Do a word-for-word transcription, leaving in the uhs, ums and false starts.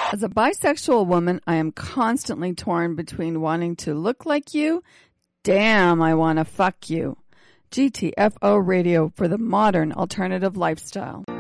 As a bisexual woman, I am constantly torn between wanting to look like you. Damn, I want to fuck you. G T F O Radio for the modern alternative lifestyle.